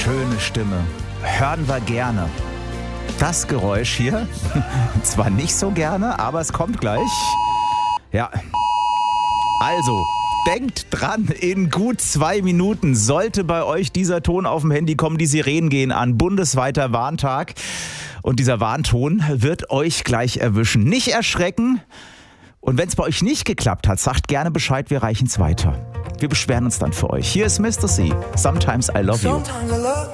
schöne Stimme. Hören wir gerne. Das Geräusch hier, zwar nicht so gerne, aber es kommt gleich. Ja, also, denkt dran, in gut 2 Minuten sollte bei euch dieser Ton auf dem Handy kommen. Die Sirenen gehen an, bundesweiter Warntag. Und dieser Warnton wird euch gleich erwischen. Nicht erschrecken. Und wenn es bei euch nicht geklappt hat, sagt gerne Bescheid, wir reichen es weiter. Wir beschweren uns dann für euch. Hier ist Mr. C. Sometimes I Love You.